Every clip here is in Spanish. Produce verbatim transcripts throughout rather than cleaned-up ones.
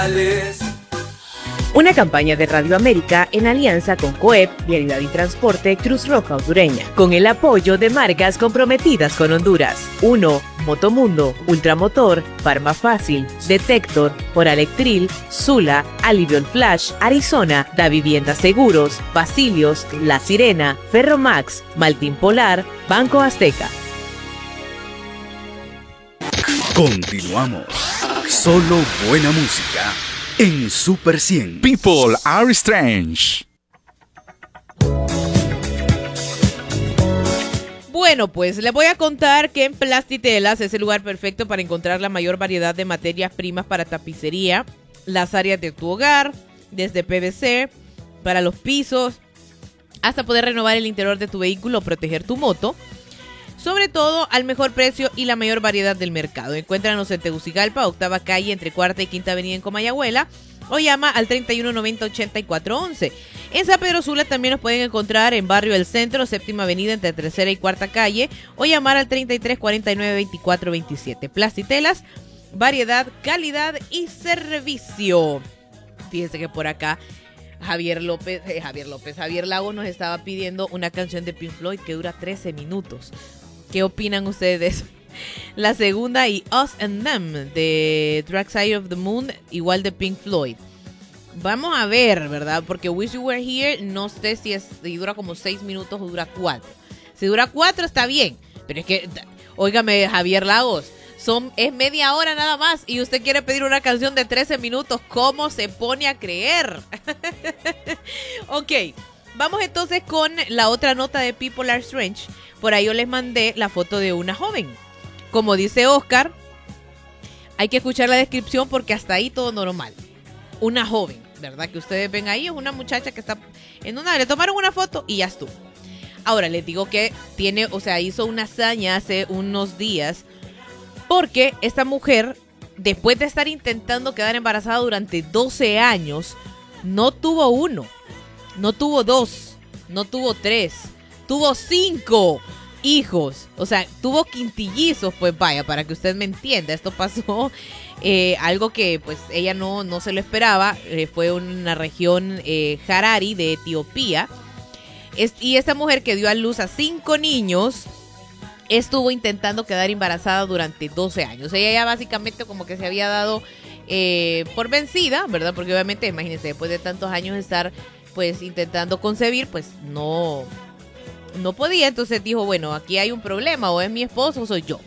Una campaña de Radio América en alianza con COEP, Vialidad y Transporte Cruz Roja Hondureña, con el apoyo de marcas comprometidas con Honduras. uno. Motomundo, Ultramotor, Farma Fácil, Detector, Oralectril, Sula, Alivion Flash, Arizona, Da Vivienda Seguros, Basilios, La Sirena, Ferromax, Maltín Polar, Banco Azteca. Continuamos. Solo buena música en Super cien. People are strange. Bueno, pues les voy a contar que en Plastitelas es el lugar perfecto para encontrar la mayor variedad de materias primas para tapicería, las áreas de tu hogar, desde P V C, para los pisos, hasta poder renovar el interior de tu vehículo o proteger tu moto. Sobre todo al mejor precio y la mayor variedad del mercado. Encuéntranos en Tegucigalpa, octava calle, entre cuarta y quinta avenida en Comayagüela, o llama al treinta y uno noventa ochenta y cuatro once. En San Pedro Sula también nos pueden encontrar en Barrio El Centro, séptima avenida entre tercera y cuarta calle, o llamar al treinta y tres cuarenta y nueve veinticuatro veintisiete. Plastitelas, variedad, calidad y servicio. Fíjense que por acá Javier López, eh, Javier López, Javier Lago nos estaba pidiendo una canción de Pink Floyd que dura trece minutos. ¿Qué opinan ustedes de eso? La segunda y Us and Them de Dark Side of the Moon, igual de Pink Floyd. Vamos a ver, ¿verdad? Porque Wish You Were Here no sé si, es, si dura como seis minutos o dura cuatro. Si dura cuatro está bien, pero es que, óigame Javier Lagos, son, es media hora nada más y usted quiere pedir una canción de trece minutos. ¿Cómo se pone a creer? Ok, vamos entonces con la otra nota de People Are Strange. Por ahí yo les mandé la foto de una joven. Como dice Oscar, hay que escuchar la descripción porque hasta ahí todo normal. Una joven, ¿verdad? Que ustedes ven ahí, es una muchacha que está en una... Le tomaron una foto y ya estuvo. Ahora, les digo que tiene, o sea, hizo una hazaña hace unos días porque esta mujer, después de estar intentando quedar embarazada durante doce años, no tuvo uno, no tuvo dos, no tuvo tres, tuvo cinco hijos. O sea, tuvo quintillizos, pues vaya, para que usted me entienda. Esto pasó, eh, algo que pues ella no, no se lo esperaba. Eh, fue una región eh, Harari de Etiopía. Es, y esta mujer que dio a luz a cinco niños estuvo intentando quedar embarazada durante doce años. Ella ya básicamente como que se había dado eh, por vencida, ¿verdad? Porque obviamente, imagínense, después de tantos años estar pues intentando concebir, pues no... No podía, entonces dijo, bueno, aquí hay un problema, o es mi esposo o soy yo.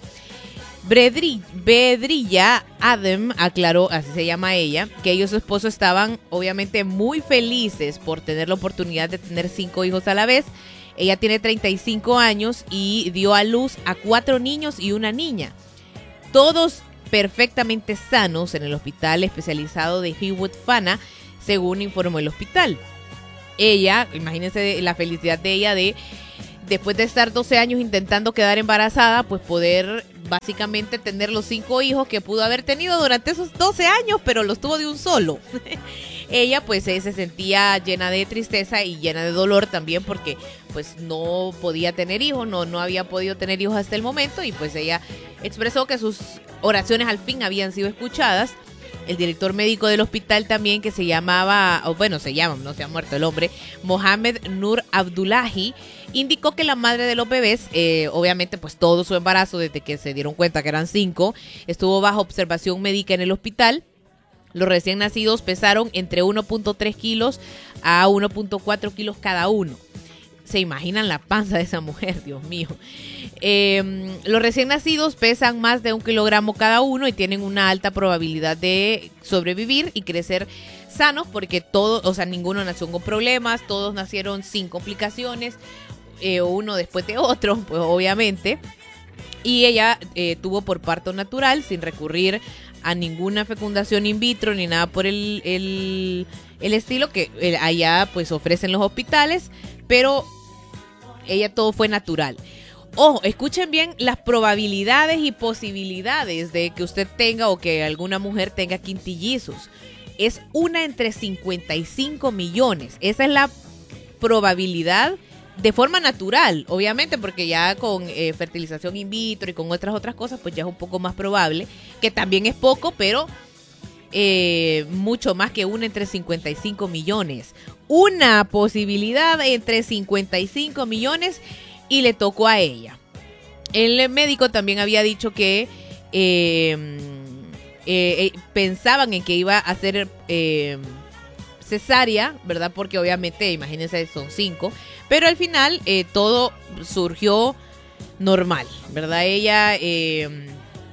Bedri, Bedrilla Adem aclaró, así se llama ella, que ella y su esposo estaban obviamente muy felices por tener la oportunidad de tener cinco hijos a la vez. Ella tiene treinta y cinco años y dio a luz a cuatro niños y una niña. Todos perfectamente sanos en el hospital especializado de Hewitt Fana, según informó el hospital. Ella, imagínense la felicidad de ella de, después de estar doce años intentando quedar embarazada, pues poder básicamente tener los cinco hijos que pudo haber tenido durante esos doce años, pero los tuvo de un solo. Ella pues eh, se sentía llena de tristeza y llena de dolor también porque pues no podía tener hijos, no, no había podido tener hijos hasta el momento, y pues ella expresó que sus oraciones al fin habían sido escuchadas. El director médico del hospital también, que se llamaba, o bueno, se llama, no se ha muerto el hombre, Mohamed Nur Abdullahi, indicó que la madre de los bebés, eh, obviamente pues todo su embarazo, desde que se dieron cuenta que eran cinco, estuvo bajo observación médica en el hospital. Los recién nacidos pesaron entre uno punto tres kilos a uno punto cuatro kilos cada uno. ¿Se imaginan la panza de esa mujer? Dios mío. Eh, los recién nacidos pesan más de un kilogramo cada uno y tienen una alta probabilidad de sobrevivir y crecer sanos, porque todos, o sea, ninguno nació con problemas, todos nacieron sin complicaciones, eh, uno después de otro, pues obviamente. Y ella eh, tuvo por parto natural, sin recurrir a ninguna fecundación in vitro ni nada por el, el, el estilo que eh, allá pues ofrecen los hospitales, pero ella todo fue natural. Ojo, escuchen bien las probabilidades y posibilidades de que usted tenga o que alguna mujer tenga quintillizos. Es una entre cincuenta y cinco millones. Esa es la probabilidad de forma natural, obviamente, porque ya con eh, fertilización in vitro y con otras otras cosas, pues ya es un poco más probable, que también es poco, pero eh, mucho más que una entre cincuenta y cinco millones. Una posibilidad entre cincuenta y cinco millones y le tocó a ella. El médico también había dicho que eh, eh, eh, pensaban en que iba a hacer eh, cesárea, ¿verdad? Porque obviamente, imagínense, son cinco. Pero al final eh, todo surgió normal, ¿verdad? Ella, eh,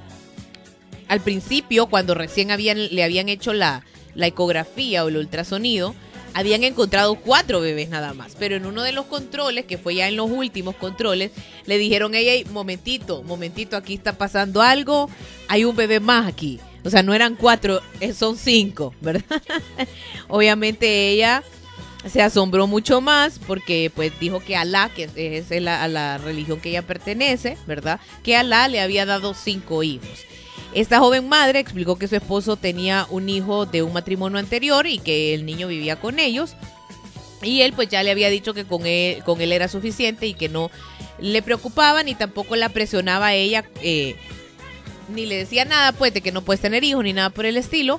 al principio, cuando recién habían, le habían hecho la, la ecografía o el ultrasonido, habían encontrado cuatro bebés nada más. Pero en uno de los controles, que fue ya en los últimos controles, le dijeron a ella, momentito, momentito, aquí está pasando algo, hay un bebé más aquí. O sea, no eran cuatro, son cinco, ¿verdad? Obviamente ella se asombró mucho más porque pues dijo que Alá, que es la, a la religión que ella pertenece, ¿verdad? Que Alá le había dado cinco hijos. Esta joven madre explicó que su esposo tenía un hijo de un matrimonio anterior y que el niño vivía con ellos. Y él pues ya le había dicho que con él, con él era suficiente y que no le preocupaba ni tampoco la presionaba a ella, eh, ni le decía nada pues de que no puedes tener hijos ni nada por el estilo.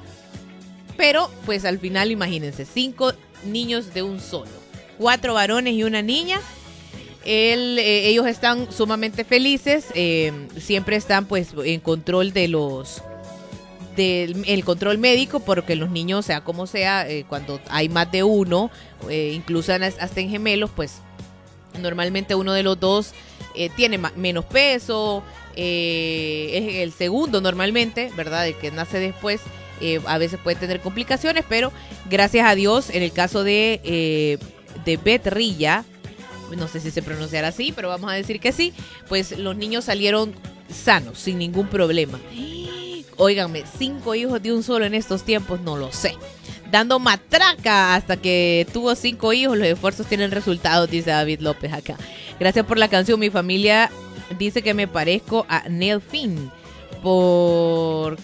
Pero pues al final imagínense, cinco niños de un solo, cuatro varones y una niña. Él, eh, ellos están sumamente felices, eh, siempre están pues en control de los del el control médico, porque los niños, sea como sea, eh, cuando hay más de uno, eh, incluso hasta en gemelos, pues normalmente uno de los dos eh, tiene ma- menos peso, eh, es el segundo normalmente, ¿verdad? El que nace después, eh, a veces puede tener complicaciones, pero gracias a Dios, en el caso de, eh, de Beth Rilla, no sé si se pronunciará así, pero vamos a decir que sí, pues los niños salieron sanos, sin ningún problema. Óiganme, cinco hijos de un solo en estos tiempos, no lo sé. Dando matraca hasta que tuvo cinco hijos, los esfuerzos tienen resultados, dice David López acá. Gracias por la canción, mi familia dice que me parezco a Neil Finn, por...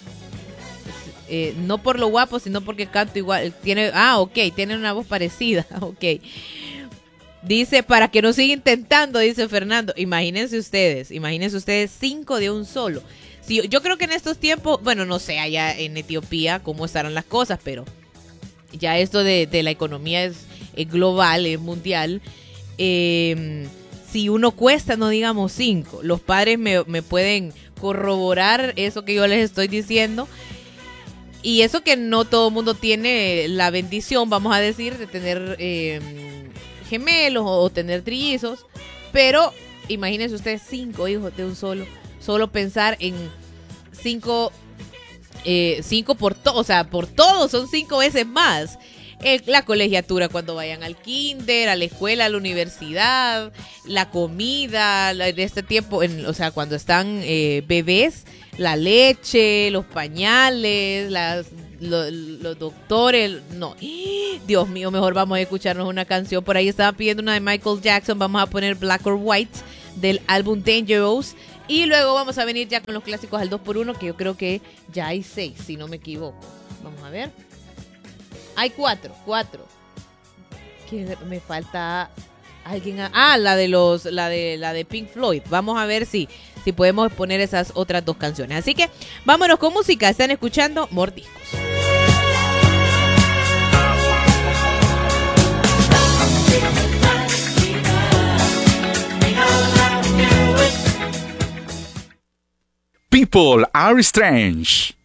Eh, no por lo guapo, sino porque canto igual. Tiene, ah, ok, tiene una voz parecida, ok. Dice, para que no siga intentando, dice Fernando. Imagínense ustedes, imagínense ustedes cinco de un solo. Sí, yo creo que en estos tiempos, bueno, no sé allá en Etiopía cómo estarán las cosas, pero ya esto de, de la economía es, es global, es mundial. Eh, si uno cuesta, no digamos cinco, los padres me, me pueden corroborar eso que yo les estoy diciendo. Y eso que no todo el mundo tiene la bendición, vamos a decir, de tener... Eh, gemelos o tener trillizos, pero imagínense ustedes cinco hijos de un solo, solo pensar en cinco, eh, cinco por todo, o sea, por todos son cinco veces más. Eh, la colegiatura cuando vayan al kinder, a la escuela, a la universidad, la comida, la, en este tiempo, en, o sea, cuando están eh, bebés, la leche, los pañales, las Los, los doctores, no, Dios mío, mejor vamos a escucharnos una canción. Por ahí estaba pidiendo una de Michael Jackson, vamos a poner Black or White del álbum Dangerous y luego vamos a venir ya con los clásicos al dos por uno, que yo creo que ya hay seis, si no me equivoco. Vamos a ver, hay cuatro, cuatro. Que me falta alguien, a, ah, la de los, la de la de Pink Floyd. Vamos a ver si si podemos poner esas otras dos canciones. Así que vámonos con música. Están escuchando Mordiscos. People are strange.